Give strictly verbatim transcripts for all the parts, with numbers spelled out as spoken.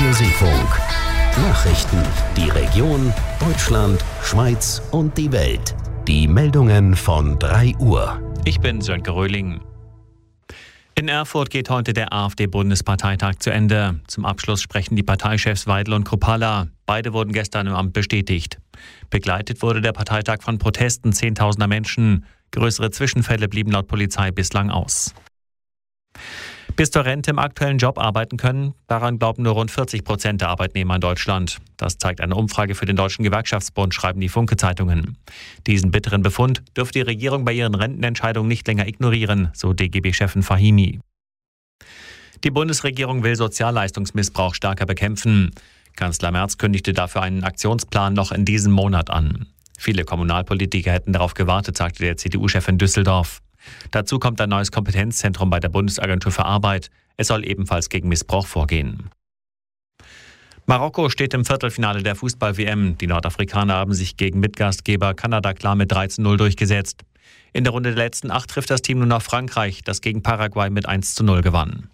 Radio Seefunk. Nachrichten, die Region, Deutschland, Schweiz und die Welt. Die Meldungen von drei Uhr. Ich bin Sönke Röhling. In Erfurt geht heute der AfD-Bundesparteitag zu Ende. Zum Abschluss sprechen die Parteichefs Weidel und Kruppalla. Beide wurden gestern im Amt bestätigt. Begleitet wurde der Parteitag von Protesten zehntausender Menschen. Größere Zwischenfälle blieben laut Polizei bislang aus. Bis zur Rente im aktuellen Job arbeiten können, daran glauben nur rund vierzig Prozent der Arbeitnehmer in Deutschland. Das zeigt eine Umfrage für den Deutschen Gewerkschaftsbund, schreiben die Funke-Zeitungen. Diesen bitteren Befund dürfte die Regierung bei ihren Rentenentscheidungen nicht länger ignorieren, so D G B-Chefin Fahimi. Die Bundesregierung will Sozialleistungsmissbrauch stärker bekämpfen. Kanzler Merz kündigte dafür einen Aktionsplan noch in diesem Monat an. Viele Kommunalpolitiker hätten darauf gewartet, sagte der C D U-Chef in Düsseldorf. Dazu kommt ein neues Kompetenzzentrum bei der Bundesagentur für Arbeit. Es soll ebenfalls gegen Missbrauch vorgehen. Marokko steht im Viertelfinale der Fußball-W M. Die Nordafrikaner haben sich gegen Mitgastgeber Kanada klar mit drei zu null durchgesetzt. In der Runde der letzten acht trifft das Team nun auf Frankreich, das gegen Paraguay mit eins zu null gewann.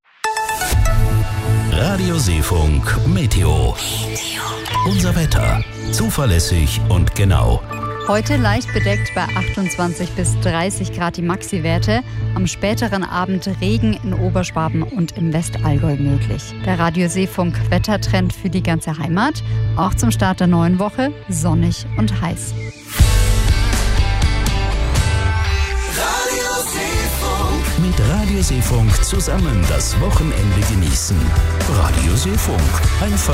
Radio Seefunk Meteo. Unser Wetter. Zuverlässig und genau. Heute leicht bedeckt bei achtundzwanzig bis dreißig Grad die Maxi-Werte. Am späteren Abend Regen in Oberschwaben und im Westallgäu möglich. Der Radio Seefunk Wettertrend für die ganze Heimat. Auch zum Start der neuen Woche sonnig und heiß. Radio Seefunk. Mit Radio Seefunk zusammen das Wochenende genießen. Radio Seefunk. Einfach